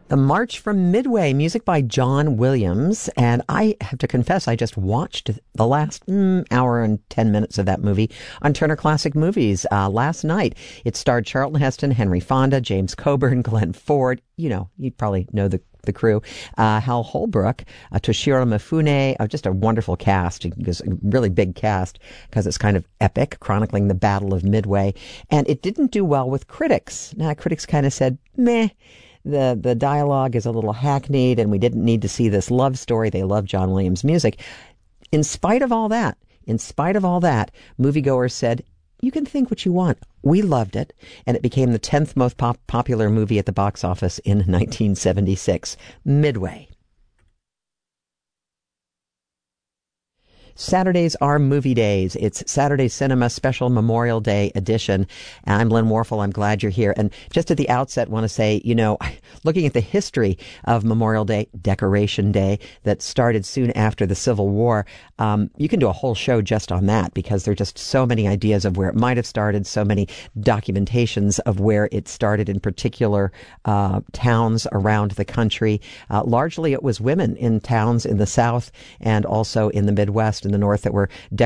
The March from Midway, music by John Williams. And I have to confess, I just watched the last hour and 10 minutes of that movie on Turner Classic Movies last night. It starred Charlton Heston, Henry Fonda, James Coburn, Glenn Ford. You know, you probably know the crew, Hal Holbrook, Toshiro Mifune, just a wonderful cast. It was a really big cast because it's kind of epic, chronicling the Battle of Midway. And it didn't do well with critics. Now, critics kind of said, meh. The dialogue is a little hackneyed, and we didn't need to see this love story. They love John Williams' music. In spite of all that, moviegoers said, you can think what you want. We loved it, and it became the 10th most popular movie at the box office in 1976. Midway. Saturdays are movie days. It's Saturday Cinema Special Memorial Day edition. I'm Lynn Warfel. I'm glad you're here. And just at the outset, want to say, you know, looking at the history of Memorial Day, Decoration Day, that started soon after the Civil War, you can do a whole show just on that because there are just so many ideas of where it might have started, so many documentations of where it started in particular towns around the country. Largely it was women in towns in the South and also in the Midwest, in the North, that were